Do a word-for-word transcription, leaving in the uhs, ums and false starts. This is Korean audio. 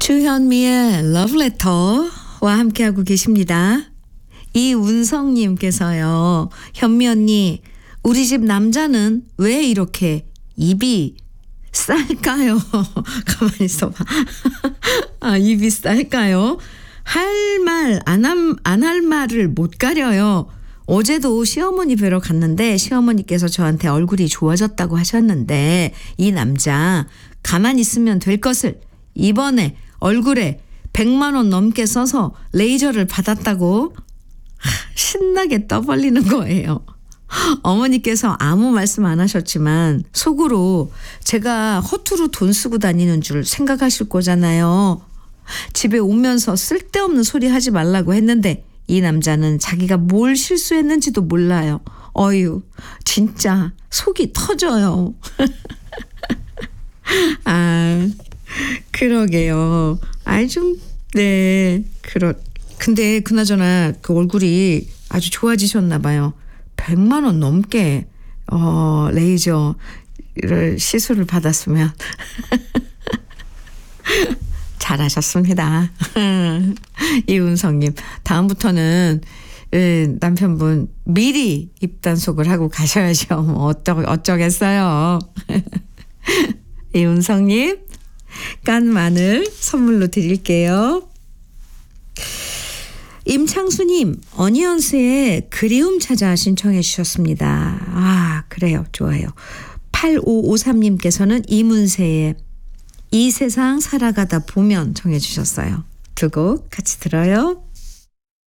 주현미의 러브레터와 함께하고 계십니다. 이운성님께서요. 현미 언니, 우리 집 남자는 왜 이렇게 입이 쌀까요? 가만히 있어봐. 아, 입이 쌀까요? 할 말, 안 한, 안 할 말을 못 가려요. 어제도 시어머니 뵈러 갔는데 시어머니께서 저한테 얼굴이 좋아졌다고 하셨는데 이 남자 가만히 있으면 될 것을 이번에 얼굴에 백만 원 넘게 써서 레이저를 받았다고 신나게 떠벌리는 거예요. 어머니께서 아무 말씀 안 하셨지만 속으로 제가 허투루 돈 쓰고 다니는 줄 생각하실 거잖아요. 집에 오면서 쓸데없는 소리 하지 말라고 했는데 이 남자는 자기가 뭘 실수했는지도 몰라요. 어휴, 진짜 속이 터져요. 아, 그러게요. 아이 좀, 네, 그렇. 근데 그나저나 그 얼굴이 아주 좋아지셨나 봐요. 백만 원 넘게 어, 레이저를 시술을 받았으면 잘하셨습니다. 이운성님, 다음부터는 남편분 미리 입단속을 하고 가셔야죠. 뭐 어쩌, 어쩌겠어요. 이운성님, 깐 마늘 선물로 드릴게요. 임창수님, 어니언스의 그리움 찾아 신청해 주셨습니다. 아, 그래요. 좋아요. 팔오오삼님께서는 이문세의 이 세상 살아가다 보면 정해 주셨어요. 두 곡 같이 들어요.